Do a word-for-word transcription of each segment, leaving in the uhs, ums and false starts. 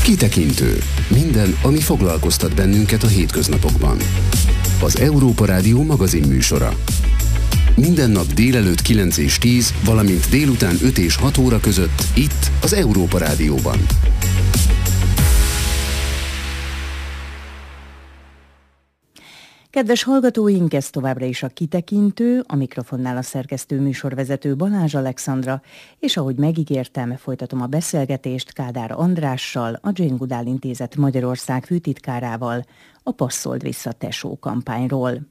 Kitekintő. Minden, ami foglalkoztat bennünket a hétköznapokban. Az Európa Rádió magazin műsora. Minden nap délelőtt kilenc és tíz, valamint délután öt és hat óra között itt az Európa Rádióban. Kedves hallgatóink, ez továbbra is a Kitekintő, a mikrofonnál a szerkesztő műsorvezető Balázs Alexandra, és ahogy megígértem, folytatom a beszélgetést Kádár Andrással, a Jane Goodall Intézet Magyarország főtitkárával, a Passzold vissza Tesó kampányról.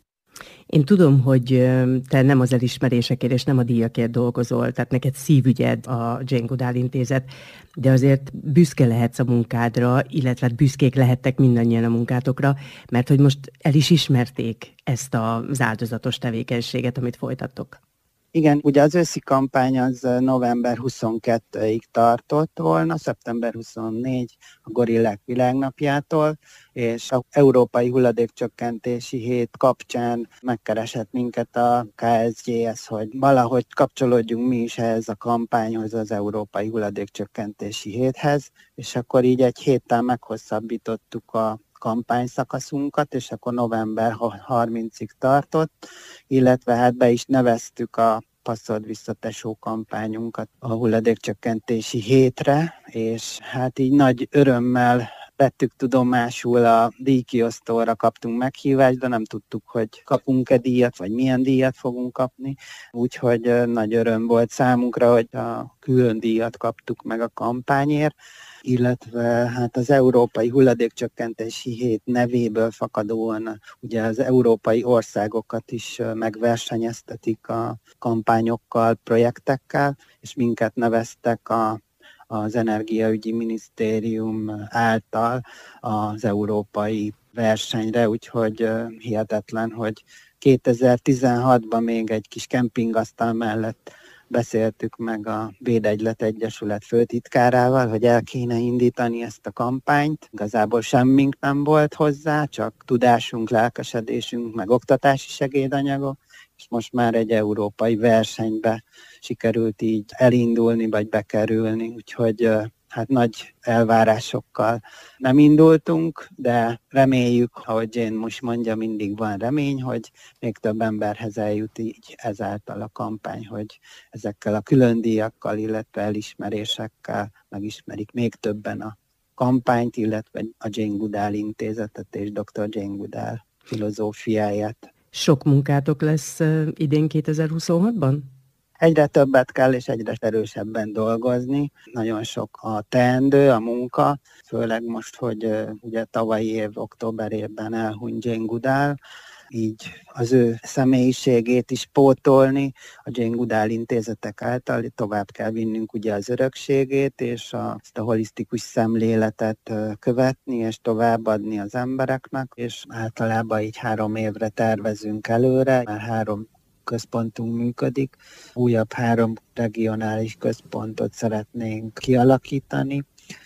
Én tudom, hogy te nem az elismerésekért és nem a díjakért dolgozol, tehát neked szívügyed a Jane Goodall Intézet, de azért büszke lehetsz a munkádra, illetve büszkék lehettek mindannyian a munkátokra, mert hogy most el is ismerték ezt az áldozatos tevékenységet, amit folytattok. Igen, ugye az őszi kampány az november huszonkettedikéig tartott volna, szeptember huszonnégy a Gorillák világnapjától, és az Európai Hulladékcsökkentési Hét kapcsán megkeresett minket a ká es gé es, hogy valahogy kapcsolódjunk mi is ehhez a kampányhoz, az Európai Hulladékcsökkentési Héthez, és akkor így egy héttel meghosszabbítottuk a kampányszakaszunkat, és akkor november harmincadikáig tartott, illetve hát be is neveztük a Passzold vissza Tesó kampányunkat a hulladékcsökkentési hétre, és hát így nagy örömmel vettük tudomásul, a díjkiosztóra kaptunk meghívást, de nem tudtuk, hogy kapunk-e díjat, vagy milyen díjat fogunk kapni. Úgyhogy nagy öröm volt számunkra, hogy a külön díjat kaptuk meg a kampányért, illetve hát az Európai Hulladékcsökkentési Hét nevéből fakadóan ugye az európai országokat is megversenyeztetik a kampányokkal, projektekkel, és minket neveztek a az Energiaügyi Minisztérium által az európai versenyre, úgyhogy hihetetlen, hogy kétezer-tizenhatban még egy kis kempingasztal mellett beszéltük meg a Védegylet Egyesület főtitkárával, hogy el kéne indítani ezt a kampányt. Igazából semmink nem volt hozzá, csak tudásunk, lelkesedésünk, meg oktatási segédanyagok, és most már egy európai versenybe sikerült így elindulni, vagy bekerülni, úgyhogy hát nagy elvárásokkal nem indultunk, de reméljük, ahogy én most mondja, mindig van remény, hogy még több emberhez eljut így ezáltal a kampány, hogy ezekkel a külön díjakkal, illetve elismerésekkel megismerik még többen a kampányt, illetve a Jane Goodall Intézetet és doktor Jane Goodall filozófiáját. Sok munkátok lesz idén kétezer-huszonhatban? Egyre többet kell és egyre erősebben dolgozni. Nagyon sok a teendő, a munka, főleg most, hogy uh, ugye tavalyi év októberében elhunyt Jane Goodall, így az ő személyiségét is pótolni, a Jane Goodall intézetek által tovább kell vinnünk ugye az örökségét, és a, ezt a holisztikus szemléletet uh, követni, és továbbadni az embereknek, és általában így három évre tervezünk előre, már három központunk működik. Újabb három regionális központot szeretnénk kialakítani.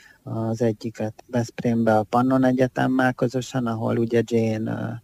Az egyiket Veszprémbe a Pannon Egyetemmel közösen, ahol ugye Jane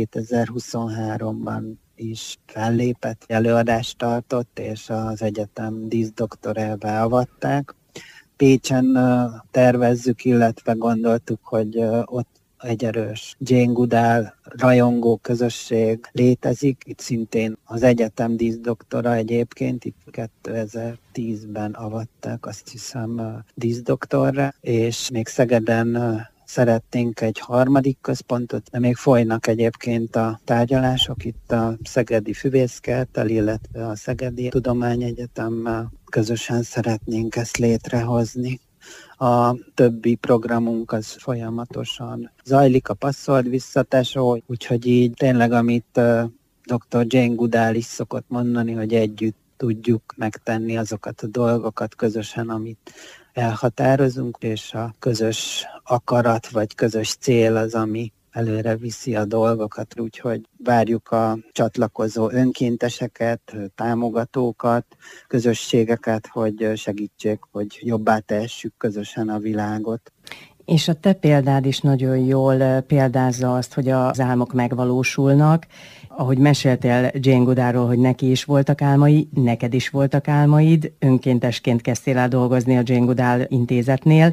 kétezer-huszonháromban is fellépett, előadást tartott, és az egyetem díszdoktorává avatták. Pécsen tervezzük, illetve gondoltuk, hogy ott egy erős Jane Goodall rajongó közösség létezik. Itt szintén az egyetem díszdoktora egyébként, itt kétezer-tízben avatták, azt hiszem, díszdoktorra, és még Szegeden szeretnénk egy harmadik központot, de még folynak egyébként a tárgyalások itt a Szegedi Füvészkerttel, illetve a Szegedi Tudományegyetemmel közösen szeretnénk ezt létrehozni. A többi programunk az folyamatosan zajlik, a Passzold vissza Tesó, úgyhogy így tényleg, amit uh, doktor Jane Goodall is szokott mondani, hogy együtt tudjuk megtenni azokat a dolgokat közösen, amit elhatározunk, és a közös akarat vagy közös cél az, ami előre viszi a dolgokat, úgyhogy várjuk a csatlakozó önkénteseket, támogatókat, közösségeket, hogy segítsék, hogy jobbá tehessük közösen a világot. És a te példád is nagyon jól példázza azt, hogy az álmok megvalósulnak. Ahogy meséltél Jane Goodallról, hogy neki is voltak álmai, neked is voltak álmaid, önkéntesként kezdtél el dolgozni a Jane Goodall Intézetnél.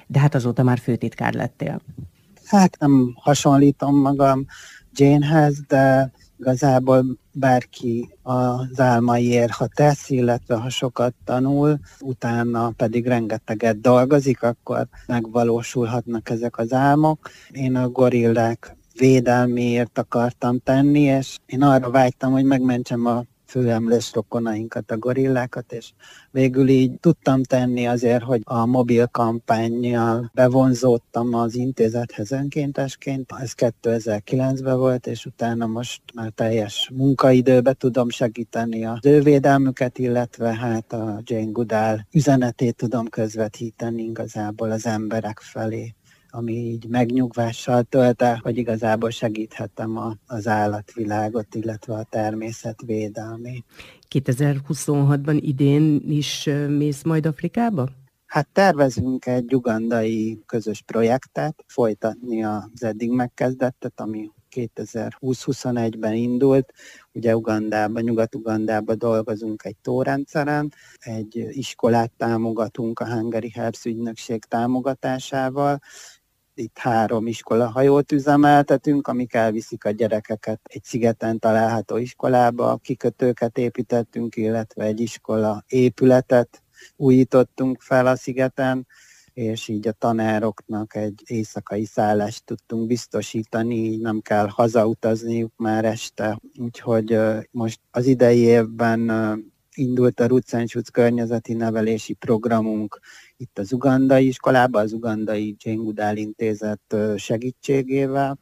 de hát azóta már főtitkár lettél. Hát nem hasonlítom magam Janehez, de igazából bárki az álmaiért, ha tesz, illetve ha sokat tanul, utána pedig rengeteget dolgozik, akkor megvalósulhatnak ezek az álmok. Én a gorillák védelméért akartam tenni, és én arra vágytam, hogy megmentsem a főemlős rokonainkat, a gorillákat, és végül így tudtam tenni azért, hogy a mobil kampánnyal bevonzódtam az intézethez önkéntesként. Ez kétezer-kilencben volt, és utána most már teljes munkaidőbe tudom segíteni az ő védelmüket, illetve hát a Jane Goodall üzenetét tudom közvetíteni igazából az emberek felé, ami így megnyugvással tölt el, hogy igazából segíthetem a, az állatvilágot, illetve a természet védelmét. kétezer-huszonhatban idén is mész majd Afrikába? Hát tervezünk egy ugandai közös projektet, folytatni az eddig megkezdettet, ami kétezer-húsz-huszonegyben indult. Ugye Ugandában, Nyugat-Ugandában dolgozunk egy tórendszeren, egy iskolát támogatunk a Hungary Helps ügynökség támogatásával. Itt három iskolahajót üzemeltetünk, amik elviszik a gyerekeket egy szigeten található iskolába, kikötőket építettünk, illetve egy iskola épületet újítottunk fel a szigeten, és így a tanároknak egy éjszakai szállást tudtunk biztosítani, így nem kell hazautazniuk már este. Úgyhogy most az idei évben indult a Roots and Shoots környezeti nevelési programunk itt az ugandai iskolában, az ugandai Jane Goodall intézet segítségével,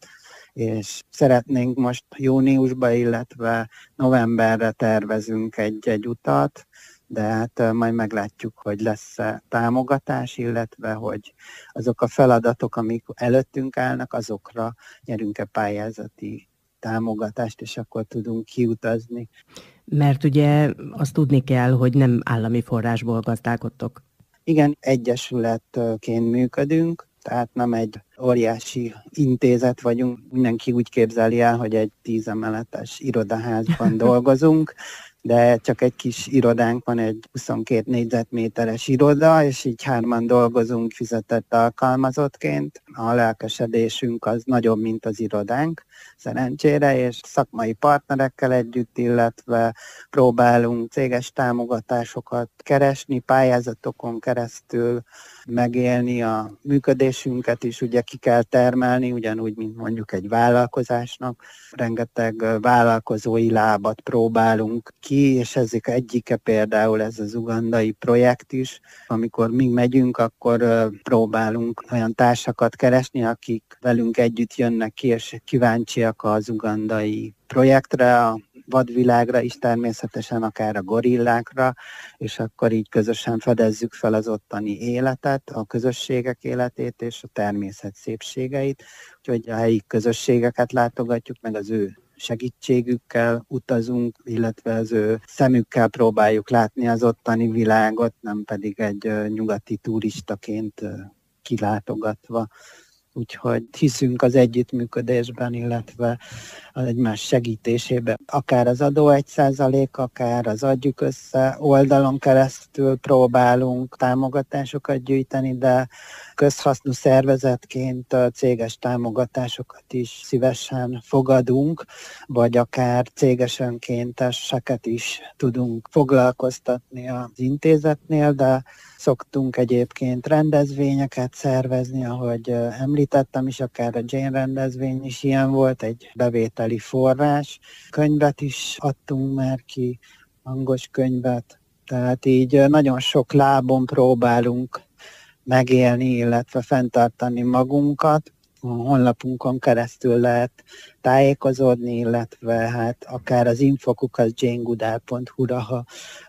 és szeretnénk most júniusban, illetve novemberre tervezünk egy-egy utat, de hát majd meglátjuk, hogy lesz-e támogatás, illetve hogy azok a feladatok, amik előttünk állnak, azokra nyerünk-e pályázati támogatást, és akkor tudunk kiutazni. Mert ugye azt tudni kell, hogy nem állami forrásból gazdálkodtok. Igen, egyesületként működünk, tehát nem egy óriási intézet vagyunk. Mindenki úgy képzeli el, hogy egy tízemeletes irodaházban dolgozunk, de csak egy kis irodánk van, egy huszonkét négyzetméteres iroda, és így hárman dolgozunk fizetett alkalmazottként. A lelkesedésünk az nagyobb, mint az irodánk, szerencsére, és szakmai partnerekkel együtt, illetve próbálunk céges támogatásokat keresni, pályázatokon keresztül megélni a működésünket is, ugye ki kell termelni, ugyanúgy, mint mondjuk egy vállalkozásnak. Rengeteg vállalkozói lábat próbálunk ki, és ezek egyike például ez az ugandai projekt is. Amikor mi megyünk, akkor próbálunk olyan társakat keresni, akik velünk együtt jönnek ki, és kíváncsiak az ugandai projektre, a vadvilágra is természetesen, akár a gorillákra, és akkor így közösen fedezzük fel az ottani életet, a közösségek életét és a természet szépségeit. Úgyhogy a helyi közösségeket látogatjuk, meg az ő segítségükkel utazunk, illetve az ő szemükkel próbáljuk látni az ottani világot, nem pedig egy nyugati turistaként kilátogatva. Úgyhogy hiszünk az együttműködésben, illetve az egymás segítésében. Akár az adó egy százalék, akár az adjuk össze oldalon keresztül próbálunk támogatásokat gyűjteni, de közhasznú szervezetként céges támogatásokat is szívesen fogadunk, vagy akár céges önkénteseket is tudunk foglalkoztatni az intézetnél, de szoktunk egyébként rendezvényeket szervezni, ahogy említettem is, akár a Jane rendezvény is ilyen volt, egy bevételi forrás. Könyvet is adtunk már ki, hangos könyvet, tehát így nagyon sok lábon próbálunk megélni, illetve fenntartani magunkat. A honlapunkon keresztül lehet tájékozódni, illetve hát akár az infokukat jane goodall pont hu-ra, ha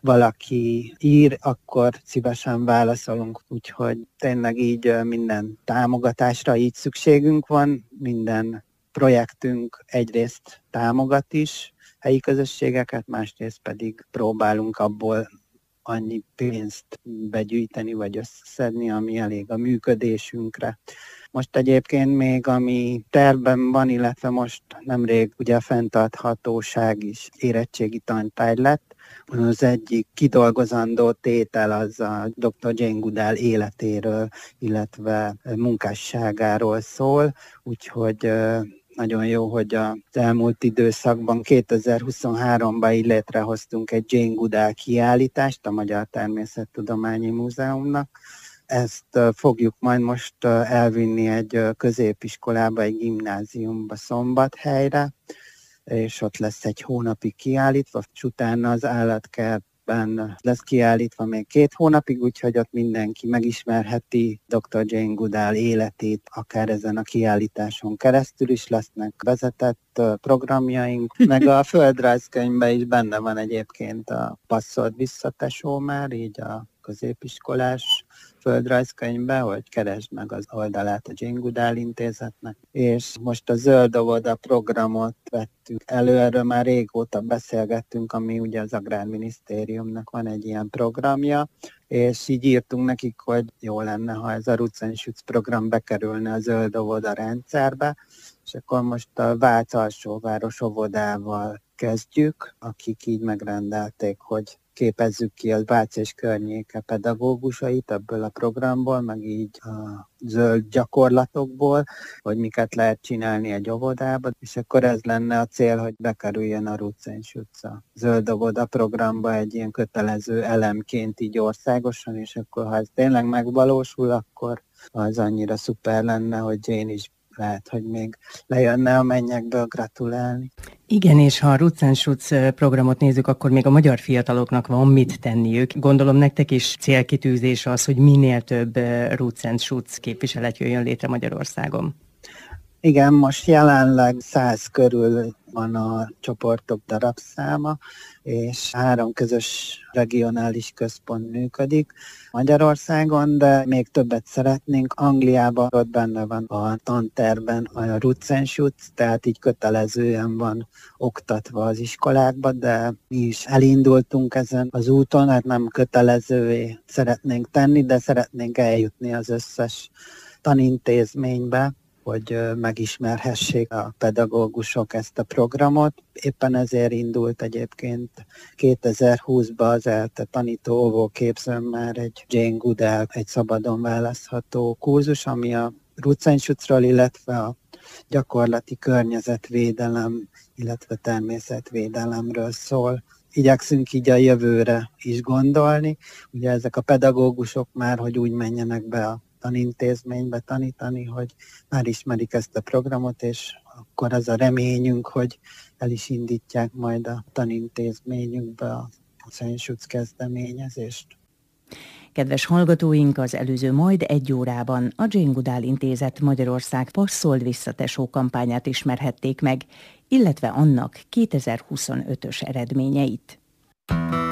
valaki ír, akkor szívesen válaszolunk. Úgyhogy tényleg így minden támogatásra így szükségünk van, minden projektünk egyrészt támogat is helyi közösségeket, másrészt pedig próbálunk abból annyi pénzt begyűjteni vagy összeszedni, ami elég a működésünkre. Most egyébként még ami tervben van, illetve most nemrég ugye a fenntarthatóság is érettségi tantárgy lett, Az egyik kidolgozandó tétel az a doktor Jane Goodall életéről, illetve munkásságáról szól, úgyhogy nagyon jó, hogy az elmúlt időszakban, kétezer-huszonháromban így létrehoztunk egy Jane Goodall kiállítást a Magyar Természettudományi Múzeumnak. Ezt fogjuk majd most elvinni egy középiskolába, egy gimnáziumba Szombathelyre, és ott lesz egy hónapig kiállítva, és utána az állatkertben lesz kiállítva még két hónapig, úgyhogy ott mindenki megismerheti doktor Jane Goodall életét, akár ezen a kiállításon keresztül is lesznek vezetett programjaink, meg a földrajzkönyvben is benne van egyébként a passzolt visszatesó már, így a középiskolás földrajzkönyvbe, hogy keresd meg az oldalát a Jane Goodall Intézetnek. És most a Zöld Óvoda programot vettük elő, erről már régóta beszélgettünk, ami ugye az Agrárminisztériumnak van egy ilyen programja, és így írtunk nekik, hogy jó lenne, ha ez a Roots and Shoots program bekerülne a Zöld Óvoda rendszerbe, és akkor most a Vác alsóváros óvodával kezdjük, akik így megrendelték, hogy képezzük ki a Vác és környéke pedagógusait ebből a programból, meg így a zöld gyakorlatokból, hogy miket lehet csinálni egy óvodába, és akkor ez lenne a cél, hogy bekerüljön a Roots and Shoots a Zöld Óvoda programba egy ilyen kötelező elemként így országosan, és akkor ha ez tényleg megvalósul, akkor az annyira szuper lenne, hogy én is lehet, hogy még lejönne a mennyekből gratulálni. Igen, és ha a Roots and Shoots programot nézzük, akkor még a magyar fiataloknak van mit tenniük. Gondolom nektek is célkitűzés az, hogy minél több Roots and Shoots képviselet jöjjön létre Magyarországon. Igen, most jelenleg száz körül van a csoportok darabszáma, és három közös regionális központ működik Magyarországon, de még többet szeretnénk. Angliában ott benne van a tantervben a Roots and Shoots, tehát így kötelezően van oktatva az iskolákba, de mi is elindultunk ezen az úton, hát nem kötelezővé szeretnénk tenni, de szeretnénk eljutni az összes tanintézménybe, hogy megismerhessék a pedagógusok ezt a programot. Éppen ezért indult egyébként kétezer-húszban az ELTE tanító óvóképzőn már egy Jane Goodall, egy szabadon választható kurzus, ami a Roots and Shootsról, illetve a gyakorlati környezetvédelem, illetve természetvédelemről szól. Igyekszünk így a jövőre is gondolni. Ugye ezek a pedagógusok már, hogy úgy menjenek be a tanintézménybe tanítani, hogy már ismerik ezt a programot, és akkor az a reményünk, hogy el is indítják majd a tanintézményünkbe a Szentsúcs kezdeményezést. Kedves hallgatóink, az előző majd egy órában a Jane Goodall Intézet Magyarország passzolt visszatesó kampányát ismerhették meg, illetve annak kétezer-huszonötös eredményeit.